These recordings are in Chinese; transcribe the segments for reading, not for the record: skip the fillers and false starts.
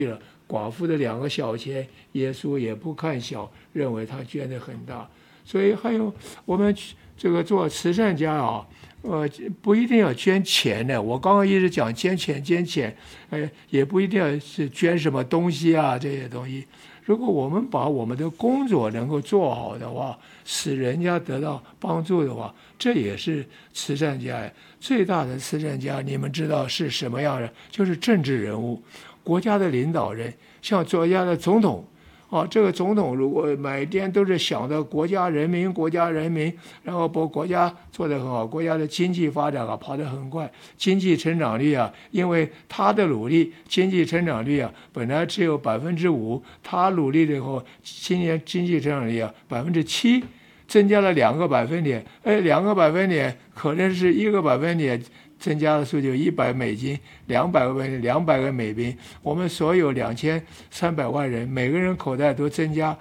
寡妇的2个小钱，耶稣也不看小，认为他捐的很大。所以还有我们这个做慈善家啊，不一定要捐钱的。我刚刚一直讲捐钱，也不一定要是捐什么东西啊，这些东西。如果我们把我们的工作能够做好的话，使人家得到帮助的话，这也是慈善家。最大的慈善家，你们知道是什么样的？就是政治人物，国家的领导人，像国家的总统。这个总统如果每天都是想着国家人民，然后把国家做得很好，国家的经济发展跑得很快，经济成长率因为他的努力，经济成长率本来只有5%，他努力了以后，今年经济成长率7%，增加了2个百分点，2个百分点可能是1个百分点。增加的数就$100，200个200个美金，我们所有2300万人，每个人口袋都增加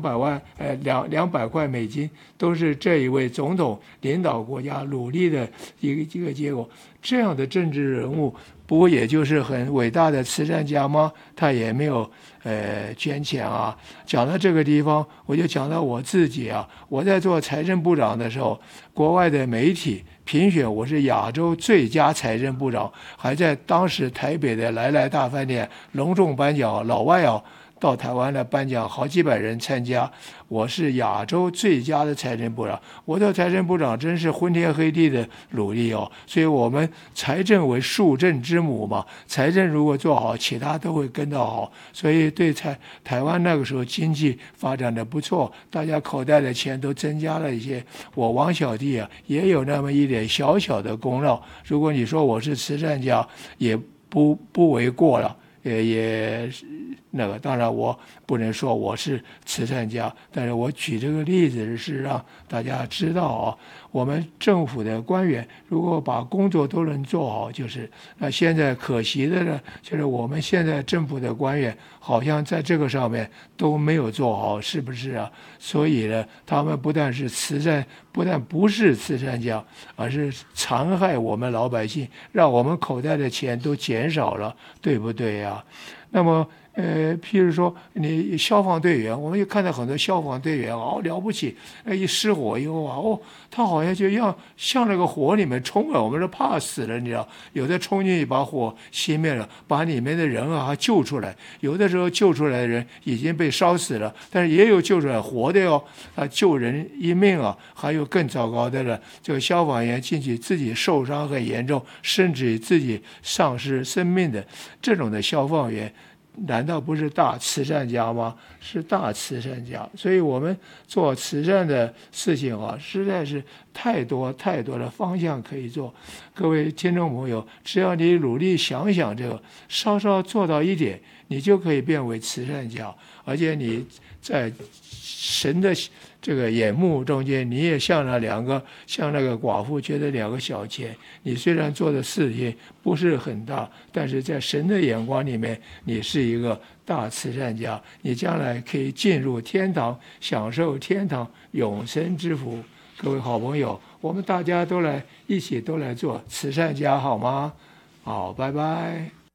200块美金，都是这一位总统领导国家努力的一个结果。这样的政治人物，不过也就是很伟大的慈善家吗？他也没有捐钱啊。讲到这个地方，我就讲到我自己我在做财政部长的时候，国外的媒体评选我是亚洲最佳财政部长，还在当时台北的来大饭店隆重颁奖，老外到台湾来颁奖，好几百人参加。我是亚洲最佳的财政部长，我的财政部长真是昏天黑地的努力所以我们财政为数政之母嘛，财政如果做好，其他都会跟到好。所以对台湾那个时候经济发展的不错，大家口袋的钱都增加了一些。我王小弟也有那么一点小小的功劳。如果你说我是慈善家，也不为过了。也那个，当然我不能说我是慈善家，但是我举这个例子是让大家知道我们政府的官员如果把工作都能做好，就是那现在可惜的呢，就是我们现在政府的官员好像在这个上面都没有做好，是不是啊？所以呢，他们不但不是慈善家，而是残害我们老百姓，让我们口袋的钱都减少了，对不对呀？那么譬如说你消防队员，我们也看到很多消防队员了不起，一失火以后他好像就要向那个火里面冲我们是怕死了，你知道，有的冲进去把火熄灭了，把里面的人救出来，有的时候救出来的人已经被烧死了，但是也有救出来活的救人一命还有更糟糕的了，这个消防员进去自己受伤很严重，甚至自己丧失生命的这种的消防员，难道不是大慈善家吗？是大慈善家。所以我们做慈善的事情实在是太多的方向可以做。各位听众朋友，只要你努力想想这个，稍稍做到一点，你就可以变为慈善家，而且你在神的这个眼目中间，你也像那个寡妇觉得2个小钱，你虽然做的事情不是很大，但是在神的眼光里面，你是一个大慈善家，你将来可以进入天堂，享受天堂永生之福。各位好朋友，我们大家一起都来做慈善家好吗？好，拜拜。